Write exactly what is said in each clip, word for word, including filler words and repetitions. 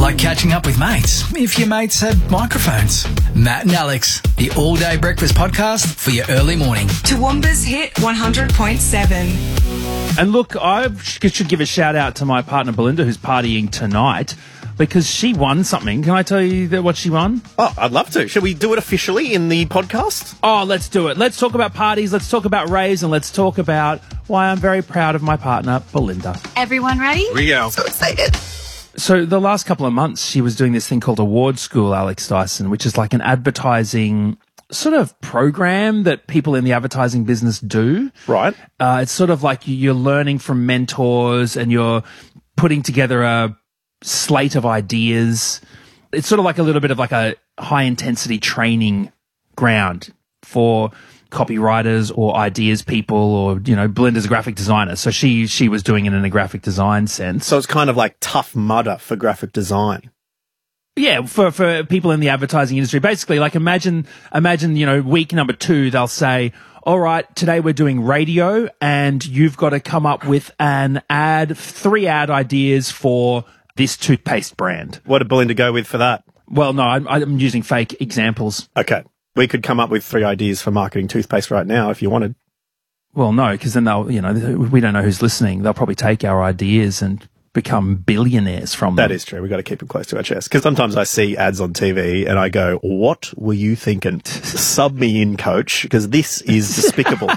like catching up with mates, if your mates had microphones. Matt and Alex, the all-day breakfast podcast for your early morning. Toowoomba's Hit one hundred point seven. And look, I should give a shout out to my partner Belinda, who's partying tonight, because she won something. Can I tell you that what she won? Oh, I'd love to. Should we do it officially in the podcast? Oh, let's do it. Let's talk about parties, let's talk about raves, and let's talk about why I'm very proud of my partner, Belinda. Everyone ready? Here we go. So excited. So the last couple of months, she was doing this thing called Award School, Alex Dyson, which is like an advertising sort of program that people in the advertising business do. Right. Uh, it's sort of like you're learning from mentors and you're putting together a slate of ideas. It's sort of like a little bit of like a high intensity training ground for copywriters or ideas people, or, you know, Belinda's a graphic designer. So she, she was doing it in a graphic design sense. So it's kind of like Tough Mudder for graphic design. Yeah, for, for people in the advertising industry. Basically, like imagine, imagine, you know, week number two, they'll say, all right, today we're doing radio and you've got to come up with an ad, three ad ideas for this toothpaste brand. What did Belinda go with for that? Well, no, I'm, I'm using fake examples. Okay. We could come up with three ideas for marketing toothpaste right now if you wanted. Well, no, because then they'll, you know, we don't know who's listening. They'll probably take our ideas and become billionaires from them. That is true. We've got to keep it close to our chest. Because sometimes I see ads on T V and I go, what were you thinking? Sub me in, coach, because this is despicable.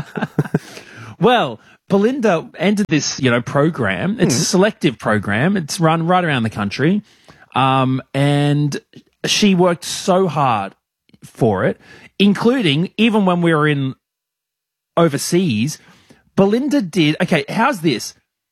Well, Belinda entered this, you know, program. It's mm. a selective program. It's run right around the country. Um, and she worked so hard for it, including even when we were in overseas. Belinda did, okay, how's this?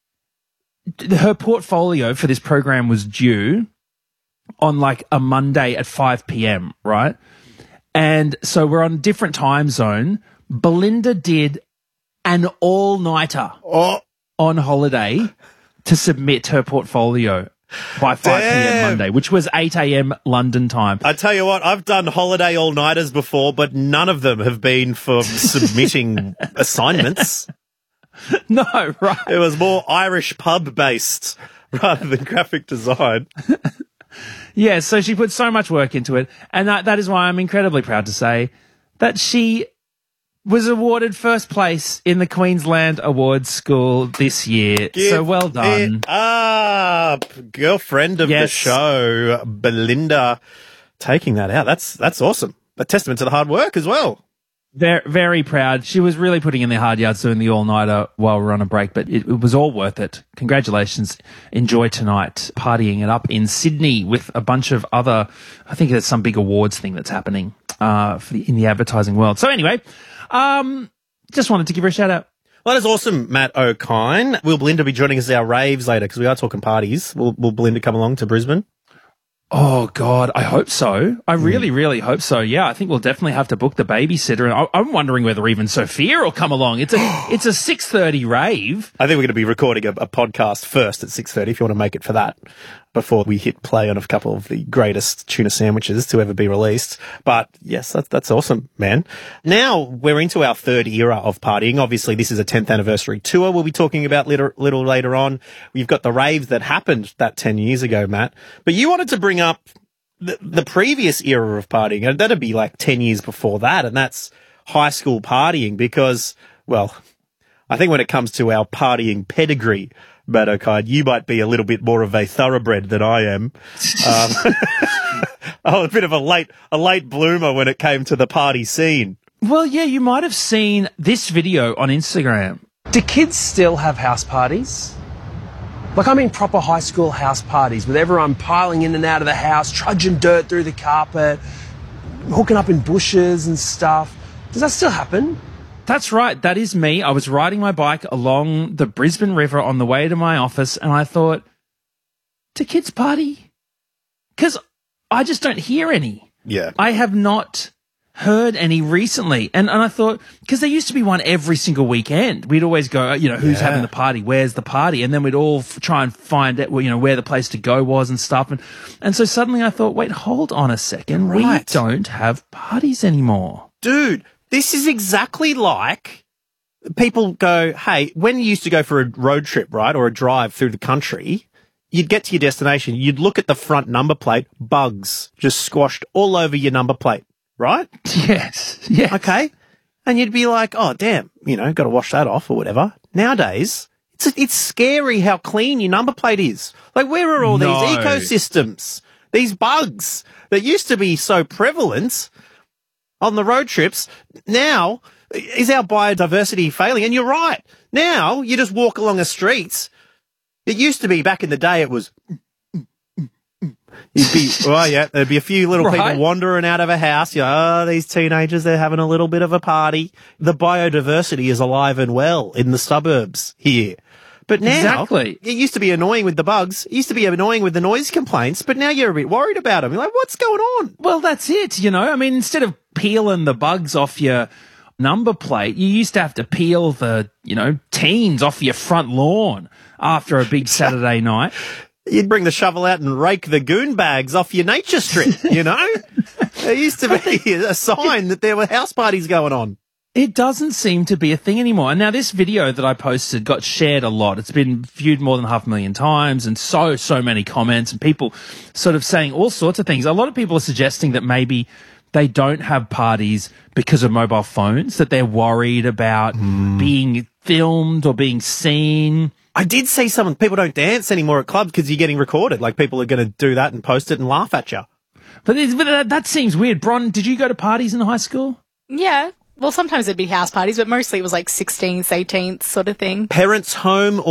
Her portfolio for this program was due on like a Monday at five p.m., right? And so we're on a different time zone. Belinda did an all-nighter oh. on holiday to submit her portfolio by five p.m. Monday, which was eight a.m. London time. I tell you what, I've done holiday all-nighters before, but none of them have been for submitting assignments. No, right. It was more Irish pub-based rather than graphic design. Yeah, so she put so much work into it, and that, that is why I'm incredibly proud to say that she was awarded first place in the Queensland Awards School this year. Give so well done. It up. Girlfriend of yes. the show, Belinda, taking that out. That's that's awesome. A testament to the hard work as well. Very, very proud. She was really putting in the hard yards doing the all-nighter while we were on a break, but it, it was all worth it. Congratulations. Enjoy tonight, partying it up in Sydney with a bunch of other, I think there's some big awards thing that's happening uh, for the, in the advertising world. So anyway, um, just wanted to give her a shout-out. Well, that is awesome, Matt O'Kine. Will Belinda be joining us at our raves later? Because we are talking parties. Will, will Belinda come along to Brisbane? Oh, God, I hope so. I really, mm. really hope so. Yeah, I think we'll definitely have to book the babysitter. And I, I'm wondering whether even Sophia will come along. It's a it's a six thirty rave. I think we're going to be recording a, a podcast first at six thirty if you want to make it for that, before we hit play on a couple of the greatest tuna sandwiches to ever be released. But yes, that's, that's awesome, man. Now we're into our third era of partying. Obviously, this is a tenth anniversary tour we'll be talking about little, little later on. We've got the raves that happened that ten years ago, Matt. But you wanted to bring up the, the previous era of partying, and that'd be like ten years before that, and that's high school partying because, well, I think when it comes to our partying pedigree, Matt O'Kine, you might be a little bit more of a thoroughbred than I am. Um, oh, a bit of a late, a late bloomer when it came to the party scene. Well, yeah, you might have seen this video on Instagram. Do kids still have house parties? Like, I mean proper high school house parties with everyone piling in and out of the house, trudging dirt through the carpet, hooking up in bushes and stuff. Does that still happen? That's right. That is me. I was riding my bike along the Brisbane River on the way to my office, and I thought, do kids party? Because I just don't hear any. Yeah. I have not heard any recently. And, and I thought, because there used to be one every single weekend. We'd always go, you know, who's yeah. having the party? Where's the party? And then we'd all f- try and find out, you know, where the place to go was and stuff. And, and so suddenly I thought, wait, hold on a second. Right. We don't have parties anymore. Dude, this is exactly like people go, hey, when you used to go for a road trip, right, or a drive through the country, you'd get to your destination, you'd look at the front number plate, bugs just squashed all over your number plate, right? Yes. Yes. Okay. And you'd be like, oh, damn, you know, got to wash that off or whatever. Nowadays, it's it's scary how clean your number plate is. Like, where are all No. these ecosystems, these bugs that used to be so prevalent on the road trips? Now, is our biodiversity failing? And you're right. Now, you just walk along the streets. It used to be back in the day, it was... You'd be, oh yeah, there'd be a few little Right. people wandering out of a house. You know, oh, these teenagers, they're having a little bit of a party. The biodiversity is alive and well in the suburbs here. But now, Exactly. it used to be annoying with the bugs. It used to be annoying with the noise complaints, but now you're a bit worried about them. You're like, what's going on? Well, that's it, you know. I mean, instead of peeling the bugs off your number plate, you used to have to peel the, you know, teens off your front lawn after a big Saturday night. You'd bring the shovel out and rake the goon bags off your nature strip, you know? There used to be a sign that there were house parties going on. It doesn't seem to be a thing anymore. Now, this video that I posted got shared a lot. It's been viewed more than half a million times and so, so many comments and people sort of saying all sorts of things. A lot of people are suggesting that maybe they don't have parties because of mobile phones, that they're worried about Mm. being filmed or being seen. I did see some people don't dance anymore at clubs because you're getting recorded. Like, people are going to do that and post it and laugh at you. But, it, but that, that seems weird. Bron, did you go to parties in high school? Yeah. Well, sometimes it'd be house parties, but mostly it was like sixteenth, eighteenth sort of thing. Parents' home